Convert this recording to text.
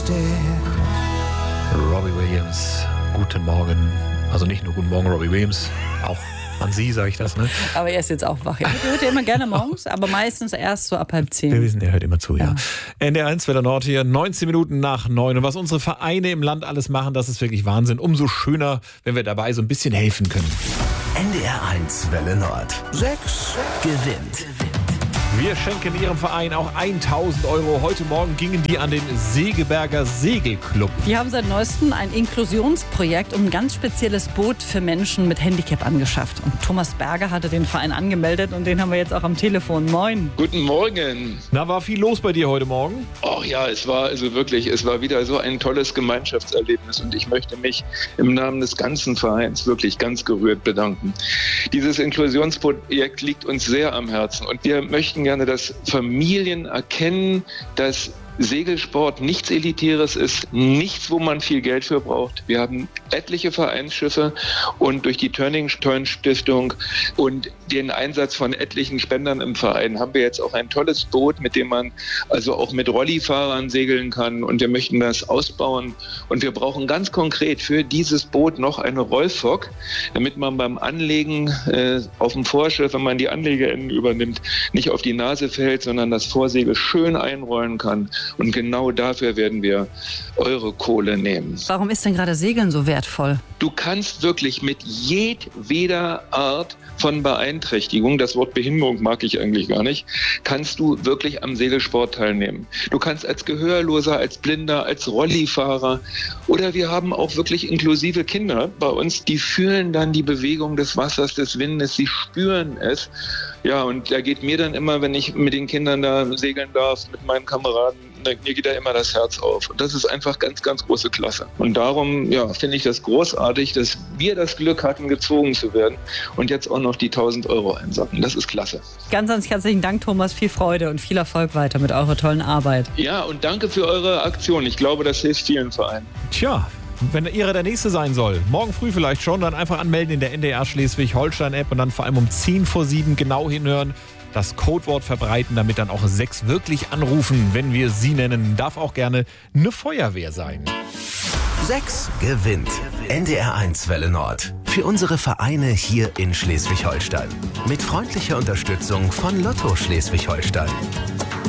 Robbie Williams, guten Morgen. Also nicht nur guten Morgen, Robbie Williams, auch an Sie sage ich das, ne? Aber er ist jetzt auch wach. Er hört ja immer gerne morgens, aber meistens erst so ab 8:30. Wir wissen, er hört immer zu, ja. NDR1 Welle Nord hier, 19 Minuten nach 9. Und was unsere Vereine im Land alles machen, das ist wirklich Wahnsinn. Umso schöner, wenn wir dabei so ein bisschen helfen können. NDR1 Welle Nord. 6 gewinnt. Wir schenken Ihrem Verein auch 1.000 €. Heute Morgen gingen die an den Segeberger Segelclub. Die haben seit neuestem ein Inklusionsprojekt um ein ganz spezielles Boot für Menschen mit Handicap angeschafft. Und Thomas Berger hatte den Verein angemeldet und den haben wir jetzt auch am Telefon. Moin. Guten Morgen. Na, war viel los bei dir heute Morgen? Oh ja, es war wieder so ein tolles Gemeinschaftserlebnis und ich möchte mich im Namen des ganzen Vereins wirklich ganz gerührt bedanken. Dieses Inklusionsprojekt liegt uns sehr am Herzen und wir möchten gerne, dass Familien erkennen, dass Segelsport nichts Elitäres ist, nichts, wo man viel Geld für braucht. Wir haben etliche Vereinsschiffe und durch die Turning Point Stiftung und den Einsatz von etlichen Spendern im Verein haben wir jetzt auch ein tolles Boot, mit dem man also auch mit Rollifahrern segeln kann und wir möchten das ausbauen und wir brauchen ganz konkret für dieses Boot noch eine Rollfock, damit man beim Anlegen auf dem Vorschiff, wenn man die Anlegeenden übernimmt, nicht auf die Nase fällt, sondern das Vorsegel schön einrollen kann. Und genau dafür werden wir eure Kohle nehmen. Warum ist denn gerade Segeln so wertvoll? Du kannst wirklich mit jedweder Art von Beeinträchtigung, das Wort Behinderung mag ich eigentlich gar nicht, kannst du wirklich am Segelsport teilnehmen. Du kannst als Gehörloser, als Blinder, als Rollifahrer oder wir haben auch wirklich inklusive Kinder bei uns, die fühlen dann die Bewegung des Wassers, des Windes, sie spüren es. Ja, und da geht mir dann immer, wenn ich mit den Kindern da segeln darf, mit meinen Kameraden, mir geht da immer das Herz auf. Und das ist einfach ganz, ganz große Klasse. Und darum, ja, finde ich das großartig, dass wir das Glück hatten, gezwungen zu werden und jetzt auch noch die 1.000 € einsacken. Das ist klasse. Ganz, ganz herzlichen Dank, Thomas. Viel Freude und viel Erfolg weiter mit eurer tollen Arbeit. Ja, und danke für eure Aktion. Ich glaube, das hilft vielen Vereinen. Tja, wenn Ihre der nächste sein soll, morgen früh vielleicht schon, dann einfach anmelden in der NDR Schleswig-Holstein-App und dann vor allem um 6:10 genau hinhören, das Codewort verbreiten, damit dann auch 6 wirklich anrufen, wenn wir sie nennen. Darf auch gerne eine Feuerwehr sein. 6 gewinnt. NDR1 Welle Nord. Für unsere Vereine hier in Schleswig-Holstein. Mit freundlicher Unterstützung von Lotto Schleswig-Holstein.